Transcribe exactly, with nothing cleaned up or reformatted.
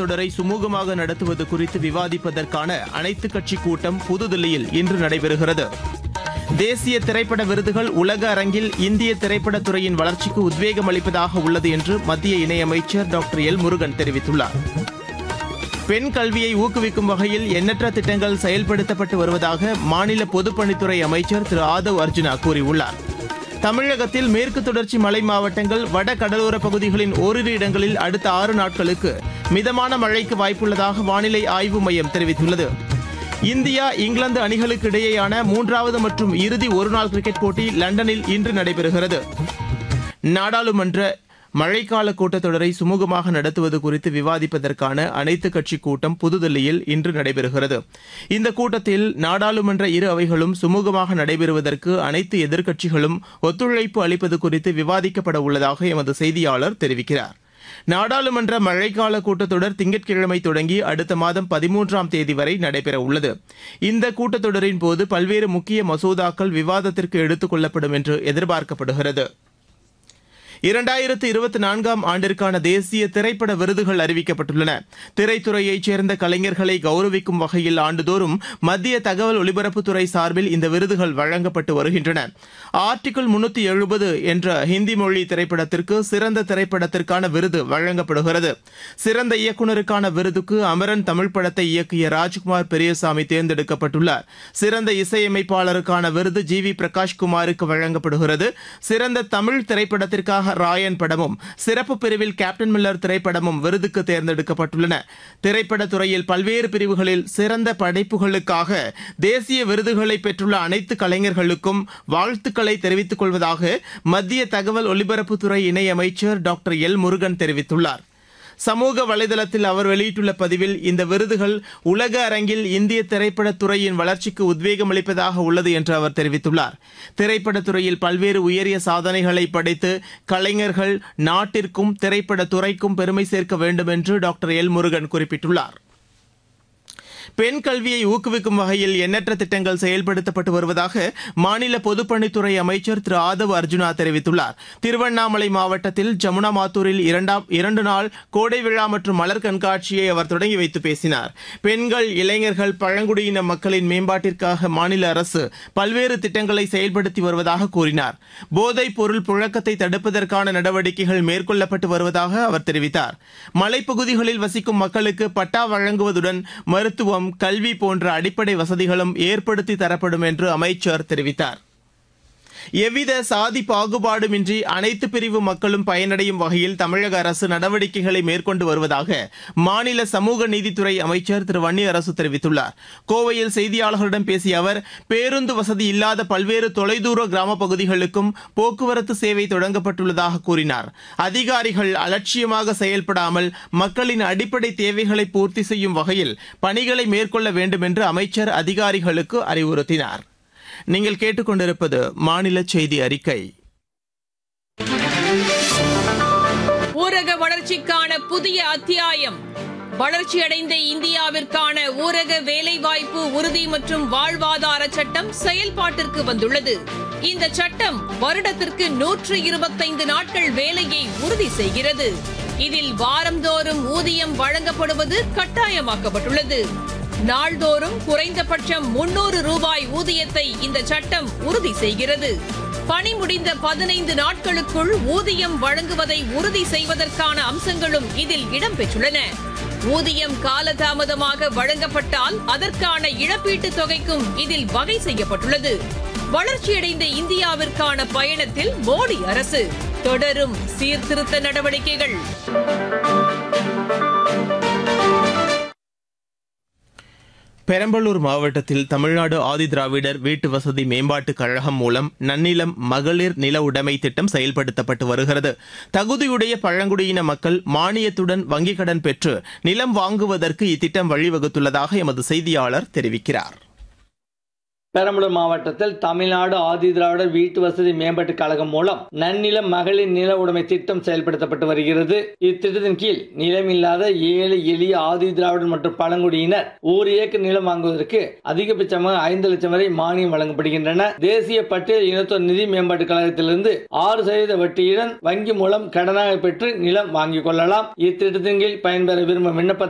கூட்டத்தொடரை சுமூகமாக நடத்துவது குறித்து விவாதிப்பதற்கான அனைத்துக் கட்சி கூட்டம் புதுதில்லியில் இன்று நடைபெறுகிறது. தேசிய திரைப்பட விருதுகள் உலக அரங்கில் இந்திய திரைப்படத்துறையின் வளர்ச்சிக்கு உத்வேகம் அளிப்பதாக உள்ளது என்று மத்திய இணையமைச்சர் டாக்டர் எல் முருகன் தெரிவித்துள்ளார். பெண் கல்வியை ஊக்குவிக்கும் வகையில் எண்ணற்ற திட்டங்கள் செயல்படுத்தப்பட்டு வருவதாக மாநில பொதுப்பணித்துறை அமைச்சர் திரு ஆதவ் அர்ஜுனா கூறியுள்ளார். தமிழகத்தில் மேற்கு தொடர்ச்சி மலை மாவட்டங்கள், வட கடலோர பகுதிகளின் ஓரிரு இடங்களில் அடுத்த ஆறு நாட்களுக்கு மிதமான மழைக்கு வாய்ப்புள்ளதாக வானிலை ஆய்வு மையம் தெரிவித்துள்ளது. இந்தியா இங்கிலாந்து அணிகளுக்கு இடையேயான மூன்றாவது மற்றும் இறுதி ஒருநாள் கிரிக்கெட் போட்டி லண்டனில் இன்று நடைபெறுகிறது. நாடாளுமன்ற மழைக்கால கூட்டத்தொடரை சுமூகமாக நடத்துவது குறித்து விவாதிப்பதற்கான அனைத்துக் கட்சி கூட்டம் புதுதில்லியில் இன்று நடைபெறுகிறது. இந்த கூட்டத்தில் நாடாளுமன்ற இரு அவைகளும் சுமூகமாக நடைபெறுவதற்கு அனைத்து எதிர்க்கட்சிகளும் ஒத்துழைப்பு அளிப்பது குறித்து விவாதிக்கப்பட உள்ளதாக எமது செய்தியாளர் தெரிவிக்கிறார். நாடாளுமன்ற மழைக்கால கூட்டத்தொடர் திங்கட்கிழமை தொடங்கி அடுத்த மாதம் பதிமூன்றாம் தேதி வரை நடைபெற உள்ளது. இந்த கூட்டத்தொடரின் போது பல்வேறு முக்கிய மசோதாக்கள் விவாதத்திற்கு எடுத்துக் கொள்ளப்படும் என்று எதிர்பார்க்கப்படுகிறது. இரண்டாயிரத்து இருபத்தி நான்காம் ஆண்டிற்கான தேசிய திரைப்பட விருதுகள் அறிவிக்கப்பட்டுள்ளன. திரைத்துறையைச் சேர்ந்த கலைஞர்களை கௌரவிக்கும் வகையில் ஆண்டுதோறும் மத்திய தகவல் ஒலிபரப்புத்துறை சார்பில் இந்த விருதுகள் வழங்கப்பட்டு வருகின்றன. ஆர்டிகிள் முன்னூத்தி எழுபது என்ற ஹிந்தி மொழி திரைப்படத்திற்கு சிறந்த திரைப்படத்திற்கான விருது வழங்கப்படுகிறது. சிறந்த இயக்குநருக்கான விருதுக்கு அமரன் தமிழ் படத்தை இயக்கிய ராஜ்குமார் பெரியசாமி தேர்ந்தெடுக்கப்பட்டுள்ளார். சிறந்த இசையமைப்பாளருக்கான விருது ஜி வி பிரகாஷ்குமாருக்கு வழங்கப்படுகிறது. சிறந்த தமிழ் திரைப்படத்திற்காக ராயன் படமும், சிறப்பு பிரிவில் கேப்டன் மில்லர் திரைப்படமும் விருதுக்கு தேர்ந்தெடுக்கப்பட்டுள்ளன. திரைப்பட துறையில் பல்வேறு பிரிவுகளில் சிறந்த படைப்புகளுக்காக தேசிய விருதுகளை பெற்றுள்ள அனைத்து கலைஞர்களுக்கும் வாழ்த்துக்களை தெரிவித்துக் கொள்வதாக மத்திய தகவல் ஒலிபரப்புத்துறை இணையமைச்சர் டாக்டர் எல் முருகன் தெரிவித்துள்ளார். சமூக வலைதளத்தில் அவர் வெளியிட்டுள்ள பதிவில் இந்த விருதுகள் உலக அரங்கில் இந்திய திரைப்படத் துறையின் வளர்ச்சிக்கு உத்வேகம் அளிப்பதாக உள்ளது என்று அவர் தெரிவித்துள்ளார். திரைப்படத் துறையில் பல்வேறு உயரிய சாதனைகளை படைத்து கலைஞர்கள் நாட்டிற்கும் திரைப்படத் துறைக்கும் பெருமை சேர்க்க வேண்டும் என்று டாக்டர் எல் முருகன் குறிப்பிட்டுள்ளார். பெண் கல்வியை ஊக்குவிக்கும் வகையில் எண்ணற்ற திட்டங்கள் செயல்படுத்தப்பட்டு வருவதாக மாநில பொதுப்பணித்துறை அமைச்சர் திரு ஆதவ் அர்ஜுனா தெரிவித்துள்ளார். திருவண்ணாமலை மாவட்டத்தில் ஜமுனா மாத்தூரில் இரண்டாம் இரண்டு நாள் கோடை விழா மற்றும் மலர் கண்காட்சியை அவர் தொடங்கி வைத்து பேசினார். பெண்கள், இளைஞர்கள், பழங்குடியின மக்களின் மேம்பாட்டிற்காக மாநில அரசு பல்வேறு திட்டங்களை செயல்படுத்தி வருவதாக கூறினார். போதைப் பொருள் புழக்கத்தை தடுப்பதற்கான நடவடிக்கைகள் மேற்கொள்ளப்பட்டு வருவதாக அவர் தெரிவித்தார். மலைப்பகுதிகளில் வசிக்கும் மக்களுக்கு பட்டா வழங்குவதுடன் மருத்துவம், கல்வி போன்ற அடிப்படை வசதிகளும் ஏற்படுத்தி தரப்படும் என்று அமைச்சர் தெரிவித்தார். எவ்வித சாதி பாகுபாடுமின்றி அனைத்து பிரிவு மக்களும் பயனடையும் வகையில் தமிழக அரசு நடவடிக்கைகளை மேற்கொண்டு வருவதாக மாநில சமூக நீதித்துறை அமைச்சர் திரு வன்னியரசு தெரிவித்துள்ளார். கோவையில் செய்தியாளர்களிடம் பேசிய அவர், பேருந்து வசதி இல்லாத பல்வேறு தொலைதூர கிராம பகுதிகளுக்கும் போக்குவரத்து சேவை தொடங்கப்பட்டுள்ளதாக கூறினார். அதிகாரிகள் அலட்சியமாக செயல்படாமல் மக்களின் அடிப்படை தேவைகளை பூர்த்தி செய்யும் வகையில் பணிகளை மேற்கொள்ள வேண்டும் என்று அமைச்சர் அதிகாரிகளுக்கு அறிவுறுத்தினார். நீங்கள் கேட்டுக்கொண்டிருப்பது மாநில செய்தி அறிக்கை. ஊரக வளர்ச்சிக்கான புதிய அத்தியாயம். வளர்ச்சியடைந்த இந்தியாவிற்கான ஊரக வேலைவாய்ப்பு உறுதி மற்றும் வாழ்வாதார சட்டம் செயல்பாட்டிற்கு வந்துள்ளது. இந்த சட்டம் வருடத்திற்கு நூற்று இருபத்தைந்து நாட்கள் வேலையை உறுதி செய்கிறது. இதில் வாரந்தோறும் ஊதியம் வழங்கப்படுவது கட்டாயமாக்கப்பட்டுள்ளது. நாள்தோறும் குறைந்தபட்சம் முன்னூறு ரூபாய் ஊதியத்தை இந்த சட்டம் உறுதி செய்கிறது. பணி முடிந்த பதினைந்து நாட்களுக்குள் ஊதியம் வழங்குவதை உறுதி செய்வதற்கான அம்சங்களும் இதில் இடம்பெற்றுள்ளன. ஊதியம் காலதாமதமாக வழங்கப்பட்டால் அதற்கான இழப்பீட்டுத் தொகைக்கும் இதில் வகை செய்யப்பட்டுள்ளது. வளர்ச்சியடைந்த இந்தியாவிற்கான பயணத்தில் மோடி அரசு தொடரும் சீர்திருத்த நடவடிக்கைகள். பெரம்பலூர் மாவட்டத்தில் தமிழ்நாடு ஆதிதிராவிடர் வீட்டு வசதி மேம்பாட்டுக் கழகம் மூலம் நன்னிலம் மகளிர் நில உடைமை திட்டம் செயல்படுத்தப்பட்டு வருகிறது. தகுதியுடைய பழங்குடியின மக்கள் மானியத்துடன் வங்கிக் கடன் பெற்று நிலம் வாங்குவதற்கு இத்திட்டம் வழிவகுத்துள்ளதாக எமது செய்தியாளர் தெரிவிக்கிறார். பெரம்பலூர் மாவட்டத்தில் தமிழ்நாடு ஆதிதிராவிடர் வீட்டு வசதி மேம்பாட்டுக் கழகம் மூலம் நன்னிலம் மகளிர் நில உடைமை திட்டம் செயல்படுத்தப்பட்டு வருகிறது. இத்திட்டத்தின் கீழ் நிலம் இல்லாத ஏழை எளிய ஆதிதிராவிடர் மற்றும் பழங்குடியினர் ஒரு ஏக்கர் நிலம் வாங்குவதற்கு அதிகபட்சமாக ஐந்து லட்சம் வரை மானியம் வழங்கப்படுகின்றன. தேசிய பட்டியல் இனத்தோர் நிதி மேம்பாட்டுக் கழகத்திலிருந்து ஆறு சதவீத வட்டியுடன் வங்கி மூலம் கடனாக பெற்று நிலம் வாங்கிக் கொள்ளலாம். இத்திட்டத்தின் கீழ் பயன்பெற விரும்பும் விண்ணப்ப